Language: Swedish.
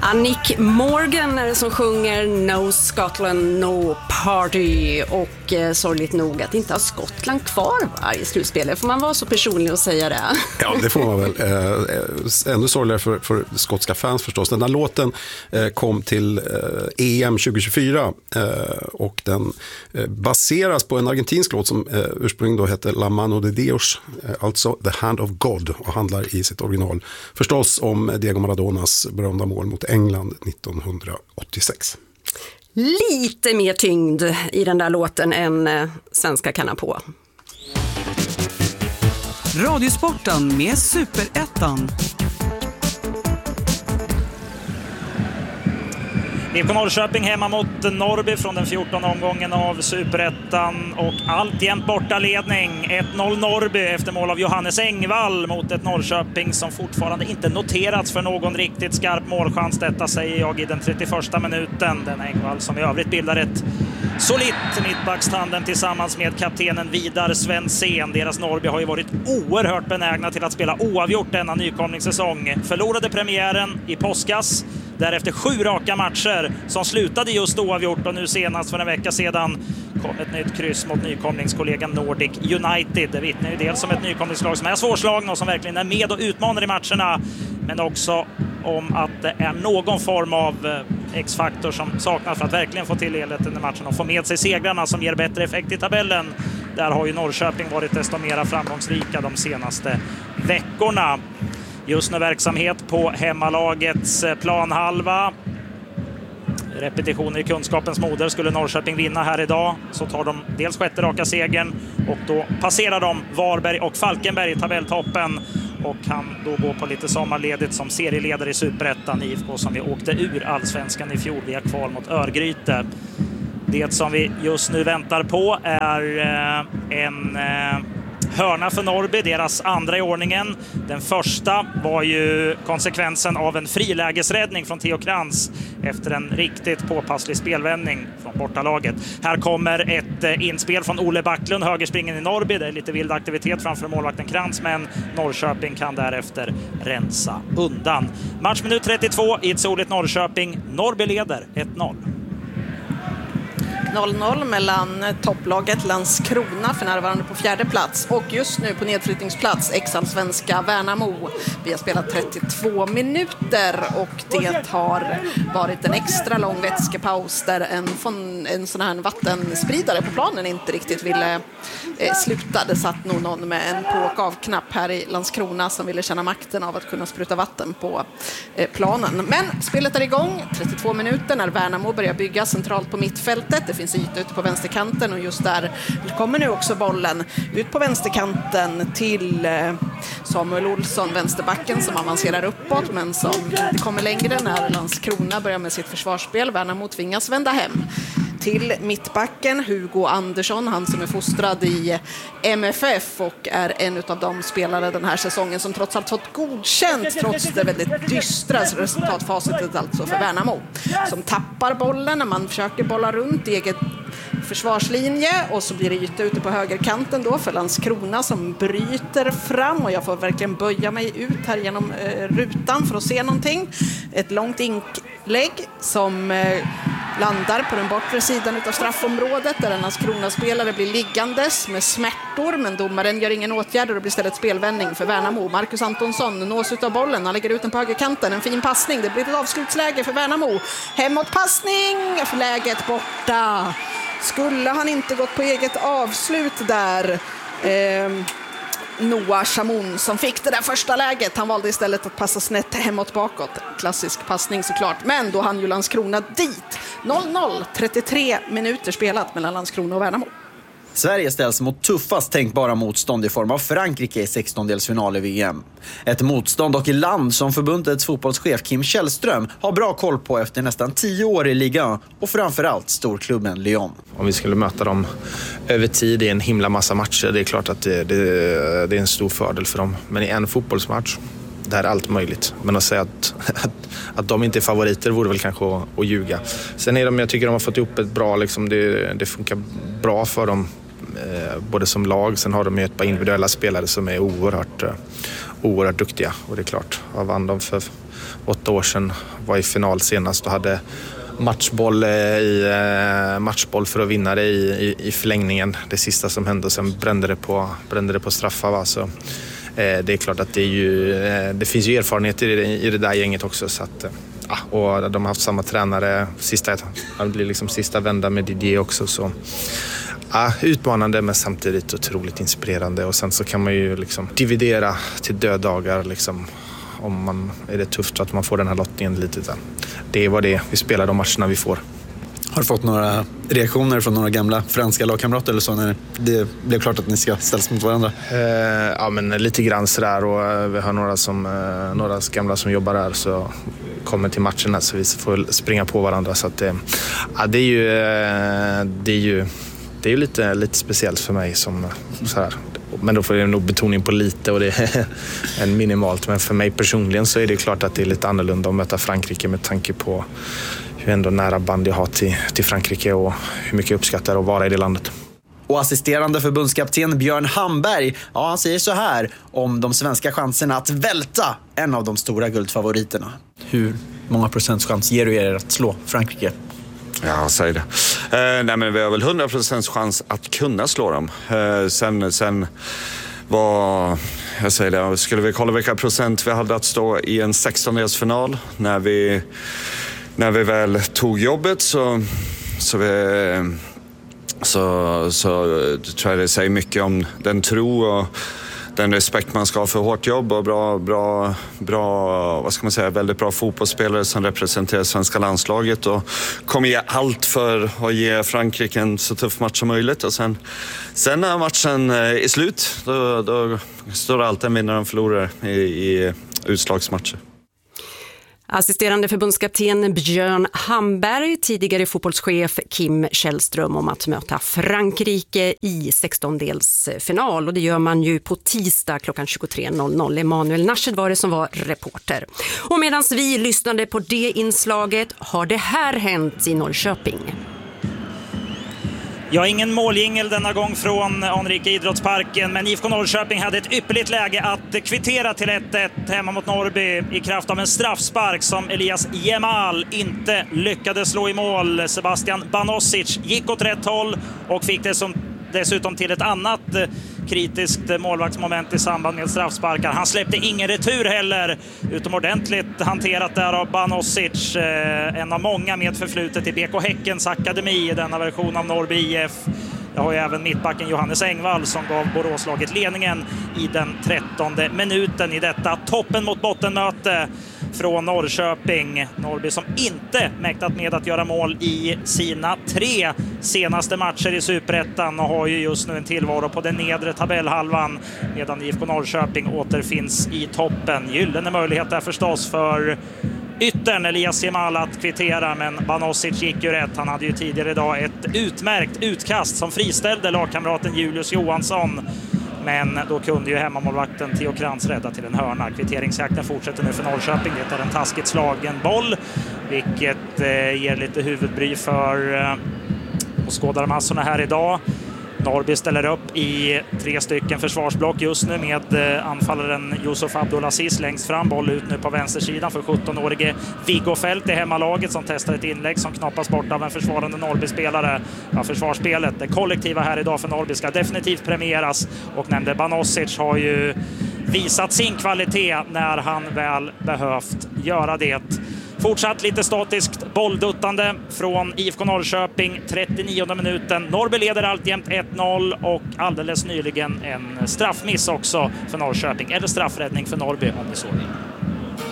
Nick Morgan är det som sjunger No Scotland, No Party. Och sorgligt nog att inte ha Skottland kvar i slutspelet. Får man vara så personlig och säga det? Ja, det får man väl. Ännu sorgligare för skotska fans förstås. Den här låten kom till EM 2024 och den baseras på en argentinsk låt som ursprungligen då hette La Mano de Dios, alltså The Hand of God, och handlar i sitt original förstås om Diego Maradonas berömda mål mot England 1986. Lite mer tyngd i den där låten än svenska kan på. Radiosporten med Superettan. IFK Norrköping hemma mot Norrby från den 14:e omgången av Superettan och alltjämt bortaledning. 1-0 Norrby efter mål av Johannes Engvall mot ett Norrköping som fortfarande inte noterats för någon riktigt skarp målchans. Detta säger jag i den 31:a minuten. Den Engvall som i övrigt bildar ett solitt mittbackstandem tillsammans med kaptenen Vidar Svensson. Deras Norrby har ju varit oerhört benägna till att spela oavgjort denna nykomlingssäsong. Förlorade premiären i påskas. Därefter 7 raka matcher som slutade just oavgjort, och nu senast för en vecka sedan kom ett nytt kryss mot nykomlingskollegan Nordic United. Det vittnar ju dels om ett nykomlingslag som är svårslagna och som verkligen är med och utmanar i matcherna, men också om att det är någon form av X-faktor som saknas för att verkligen få till helheten i matchen och få med sig segrarna som ger bättre effekt i tabellen. Där har ju Norrköping varit desto mer framgångsrika de senaste veckorna. Just nu verksamhet på hemmalagets planhalva. Repetitioner i kunskapens moder. Skulle Norrköping vinna här idag så tar de dels 6:e raka segern och då passerar de Varberg och Falkenberg i tabelltoppen och kan då gå på lite sommarledigt som serieledare i Superettan. IFK som vi åkte ur allsvenskan i fjol via kval mot Örgryte. Det som vi just nu väntar på är en hörna för Norrby, deras andra i ordningen. Den första var ju konsekvensen av en frilägesräddning från Theo Krantz efter en riktigt påpasslig spelvändning från bortalaget. Här kommer ett inspel från Olle Backlund, högerspringen i Norrby. Det är lite vild aktivitet framför målvakten Krantz, men Norrköping kan därefter rensa undan. Matchminut 32 i ett soligt Norrköping. Norrby leder 1-0. 0-0 mellan topplaget Landskrona för närvarande på 4:e plats och just nu på nedflyttningsplats ex-allsvenska Värnamo. Vi har spelat 32 minuter och det har varit en extra lång vätskepaus där en sån här vattenspridare på planen inte riktigt ville sluta. Det satt nog någon med en på- och avknapp här i Landskrona som ville känna makten av att kunna spruta vatten på planen. Men spelet är igång, 32 minuter när Värnamo börjar bygga centralt på mittfältet. Det finns yta ute på vänsterkanten och just där kommer nu också bollen ut på vänsterkanten till Samuel Olsson, vänsterbacken som avancerar uppåt men som inte kommer längre när Landskrona börjar med sitt försvarsspel. Värnamo tvingas vända hem. Till mittbacken Hugo Andersson, han som är fostrad i MFF och är en av de spelare den här säsongen som trots allt fått godkänt trots det väldigt dystra resultatfacitet alltså för Värnamo. Som tappar bollen när man försöker bolla runt i eget försvarslinje och så blir det yta ute på högerkanten då för Landskrona som bryter fram och jag får verkligen böja mig ut här genom rutan för att se någonting. Ett långt inlägg som landar på den bortre sidan av straffområdet där en Landskrona-spelare blir liggandes med smärtor men domaren gör ingen åtgärd och det blir istället spelvändning för Värnamo. Marcus Antonsson nås ut av bollen, han lägger ut den på högerkanten, en fin passning, det blir ett avslutsläge för Värnamo. Hemåtpassning, för läget borta. Skulle han inte gått på eget avslut där? Noah Chamoun som fick det där första läget. Han valde istället att passa snett hemåt bakåt. Klassisk passning såklart. Men då hann ju Landskrona dit. 0-0, 33 minuter spelat mellan Landskrona och Värnamo. Sverige ställs mot tuffast tänkbara motstånd i form av Frankrike i 16-delsfinal i VM. Ett motstånd och i land som förbundets fotbollschef Kim Källström har bra koll på efter nästan 10 år i ligan och framförallt storklubben Lyon. Om vi skulle möta dem över tid i en himla massa matcher, det är klart att det är en stor fördel för dem. Men i en fotbollsmatch, det är allt möjligt. Men att säga att de inte är favoriter vore väl kanske att ljuga. Sen är jag tycker de har fått ihop ett bra, liksom, det funkar bra för dem. Både som lag, sen har de ju ett par individuella spelare som är oerhört duktiga. Och det är klart, vad vann de för 8 år sedan var i final senast och hade matchboll för att vinna det i förlängningen. Det sista som hände, och sen brände det på straffar. Va? Så, det är klart att det finns ju erfarenhet i det där gänget också. Så att, och de har haft samma tränare det blir liksom sista vända med Didier också. Så, utmanande men samtidigt otroligt inspirerande. Och sen så kan man ju liksom dividera till döddagar liksom. Om är det tufft att man får den här lottningen lite där. Det är vad det är. Vi spelar de matcherna vi får. Har du fått några reaktioner från några gamla franska lagkamrater eller så när det blev klart att ni ska ställas mot varandra? Ja, men lite grann sådär, och vi har några gamla som jobbar där så kommer till matcherna så vi får springa på varandra. Så att, det är ju lite speciellt för mig som sådär. Men då får jag nog betoning på lite och det är en minimalt. Men för mig personligen så är det klart att det är lite annorlunda att möta Frankrike med tanke på hur ändå nära band jag har till Frankrike och hur mycket jag uppskattar att vara i det landet. Och assisterande förbundskapten Björn Hamberg, han säger så här om de svenska chanserna att välta en av de stora guldfavoriterna. Hur många procents chans ger du er att slå Frankrike? Ja, säg det. Nej, men vi har väl 100% chans att kunna slå dem. Sen vad jag säger det, skulle vi kolla vilka procent vi hade att stå i en 16-delsfinal när vi väl tog jobbet så tror jag det säger mycket om den tro och den respekt man ska ha för hårt jobb och bra, vad ska man säga, väldigt bra fotbollsspelare som representerar svenska landslaget och kommer ge allt för att ge Frankrike en så tuff match som möjligt. Och sen när matchen är slut, då står det alltid en vinnare och förlorare i utslagsmatcher. Assisterande förbundskapten Björn Hamberg, tidigare fotbollschef Kim Källström om att möta Frankrike i 16-delsfinal. Och det gör man ju på tisdag klockan 23.00. Emanuel Nasched var det som var reporter. Och medan vi lyssnade på det inslaget har det här hänt i Norrköping. Ja, ingen måljingel denna gång från Anrika idrottsparken, men IFK Norrköping hade ett ypperligt läge att kvittera till 1-1 hemma mot Norrby i kraft av en straffspark som Elias Jemal inte lyckades slå i mål. Sebastian Banosic gick åt rätt håll och fick dessutom till ett annat kritiskt målvaktsmoment i samband med straffsparkar. Han släppte ingen retur heller. Utomordentligt hanterat där av Banosic, en av många med förflutet i BK Häckens akademi i denna version av Norrby IF. Det har ju även mittbacken Johannes Engvall som gav Boråslaget ledningen i den 13:e minuten i detta toppen mot bottenmöte från Norrköping. Norrby som inte mäktat med att göra mål i sina 3 senaste matcher i Superettan och har ju just nu en tillvaro på den nedre tabellhalvan medan IFK Norrköping återfinns i toppen. Gyllene möjlighet där förstås för yttern Elias Jemal att kvittera, men Banosic gick ju rätt. Han hade ju tidigare idag ett utmärkt utkast som friställde lagkamraten Julius Johansson. Men då kunde ju hemmamålvakten Theo Krantz rädda till en hörna. Kvitteringsjakten fortsätter nu för Norrköping. Det är en taskigt slagen boll, vilket ger lite huvudbry för åskådarmassorna här idag. Norrby ställer upp i 3 stycken försvarsblock just nu med anfallaren Yusuf Abdulaziz längst fram. Boll ut nu på vänstersidan för 17-årige Viggo Fält i hemmalaget som testar ett inlägg som knappas bort av en försvarande Norrby-spelare. Ja, försvarsspelet, det kollektiva här idag för Norrby ska definitivt premieras och nämnde Banosic har ju visat sin kvalitet när han väl behövt göra det. Fortsatt lite statiskt bollduttande från IFK Norrköping, 39:e minuten. Norrby leder alltjämt 1-0 och alldeles nyligen en straffmiss också för Norrköping. Eller straffräddning för Norrby om ni så vill.